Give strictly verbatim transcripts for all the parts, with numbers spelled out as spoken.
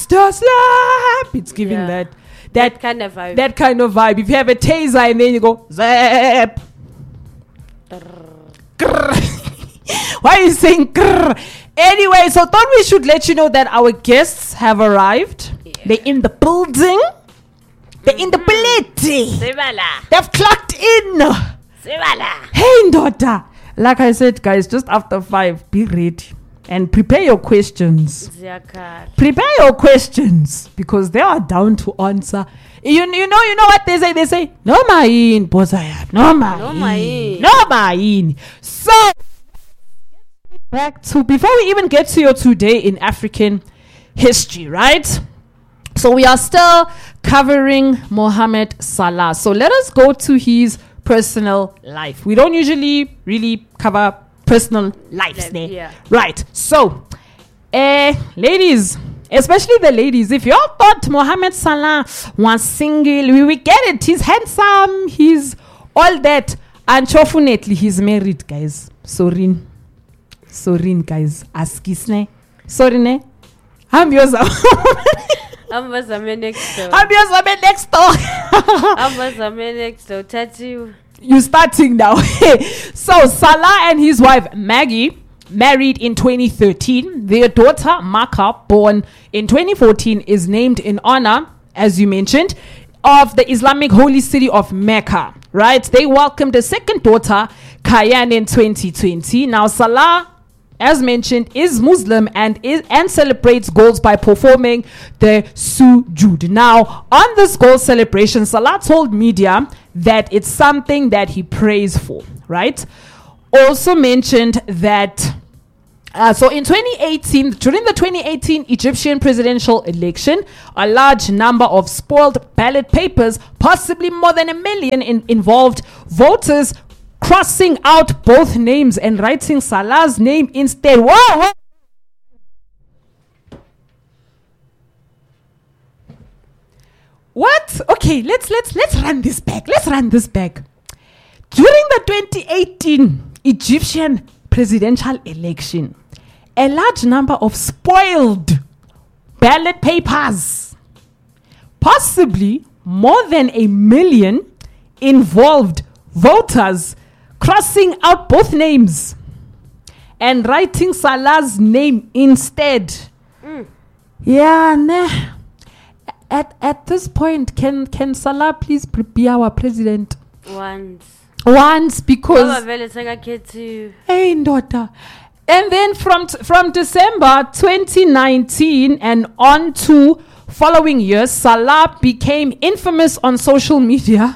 Master slap. It's giving Yeah. that, that That kind of vibe. That kind of vibe. If you have a taser and then you go zap. Grrr. Why are you saying grrr? Anyway, so thought we should let you know that our guests have arrived. Yeah. They're in the building. They're in the building. Sibala. They've clocked in. Sibala. Hey, daughter. Like I said, guys, just after five, be ready and prepare your questions. Ziyakhala. Prepare your questions because they are down to answer. You, you know, you know what they say? They say, no main, bozayat, no Noma main, yini. no main. So, back to, before we even get to your today in African history, right? So we are still covering Mohamed Salah. So let us go to his personal life. We don't usually really cover personal lives Like, there. yeah. Right. So, uh, ladies, especially the ladies, if y'all thought Mohamed Salah was single, we, we get it. He's handsome. He's all that. Unfortunately, he's married, guys. Sorry. Sorry, guys. Askisne. Sorry, ne? I'm yours. Ambazame next door. I'm yours. I'm next door. Ambazame next door. Tati. You starting now. So Salah and his wife Maggie married in twenty thirteen. Their daughter Maka, born in twenty fourteen, is named in honor, as you mentioned, of the Islamic holy city of Mecca. Right? They welcomed a second daughter, Kayan, in twenty twenty. Now Salah, as mentioned, is Muslim and is and celebrates goals by performing the sujood. Now, on this goal celebration, Salah told media that it's something that he prays for, right? Also mentioned that, uh, so in twenty eighteen, during the twenty eighteen Egyptian presidential election, a large number of spoiled ballot papers, possibly more than a million, in, involved voters crossing out both names and writing Salah's name instead. Whoa, whoa. What? Okay, let's let's let's run this back. Let's run this back. During the twenty eighteen Egyptian presidential election, a large number of spoiled ballot papers, possibly more than a million, involved voters crossing out both names and writing Salah's name instead. Mm. Yeah, nah. At at this point, can can Salah please pre- be our president Once. once? Because Baba vele sekakhethiwe. hey, daughter. And then from t- from December twenty nineteen and on to following years, Salah became infamous on social media.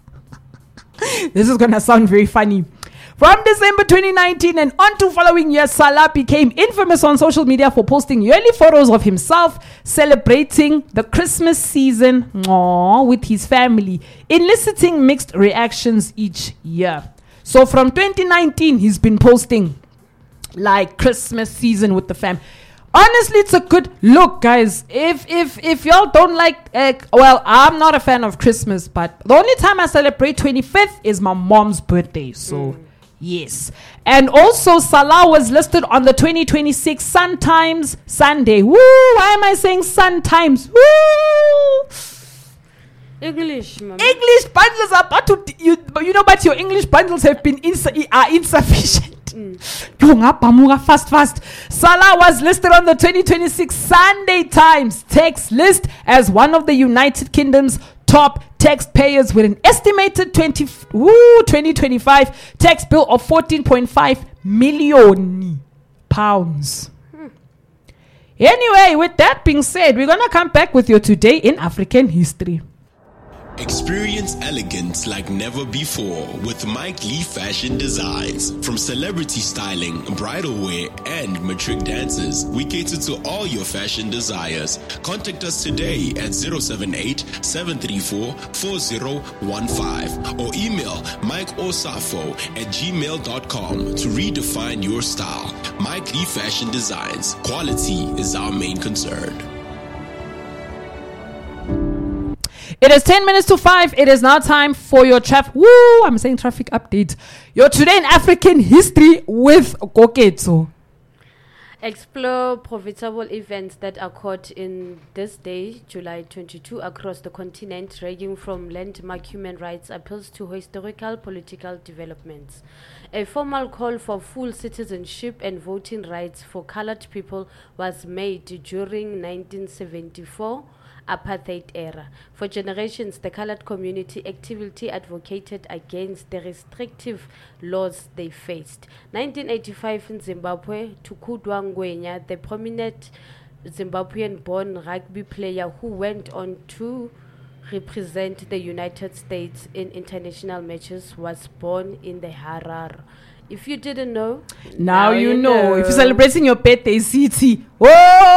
This is gonna sound very funny. From December twenty nineteen and on to following years, Salah became infamous on social media for posting yearly photos of himself celebrating the Christmas season aww, with his family, eliciting mixed reactions each year. So from twenty nineteen, he's been posting like Christmas season with the fam. Honestly, it's a good look, guys. If if if y'all don't like, uh, well, I'm not a fan of Christmas, but the only time I celebrate twenty-fifth is my mom's birthday. So mm. yes, and also Salah was listed on the twenty twenty-six Sun Times Sunday. Woo! Why am I saying Sun Times? Woo! English, mama. English bundles are about to you, you know, but your English bundles have been ins- are insufficient. Mm. Fast, fast. Salah was listed on the twenty twenty-six Sunday Times tax list as one of the United Kingdom's top taxpayers with an estimated twenty, woo, twenty twenty-five tax bill of fourteen point five million pounds. Hmm. Anyway, with that being said, we're gonna come back with your today in African history. Experience elegance like never before with Mike Lee Fashion Designs. From celebrity styling, bridal wear, and matric dances, we cater to all your fashion desires. Contact us today at zero seven eight, seven three four, four zero one five or email mikeosafo at gmail dot com to redefine your style. Mike Lee Fashion Designs. Quality is our main concern. It is ten minutes to five. It is now time for your traffic. Woo! I'm saying traffic update. Your today in African history with Koketso. Explore profitable events that occurred in this day, July twenty-second, across the continent, ranging from landmark human rights appeals to historical political developments. A formal call for full citizenship and voting rights for colored people was made during nineteen seventy-four apartheid era. For generations, the colored community actively advocated against the restrictive laws they faced. nineteen eighty-five in Zimbabwe, Tukudwa Ngwenya, the prominent Zimbabwean-born rugby player who went on to represent the United States in international matches, was born in the Harar. If you didn't know, Now, you know. If you're celebrating your birthday, city. Whoa!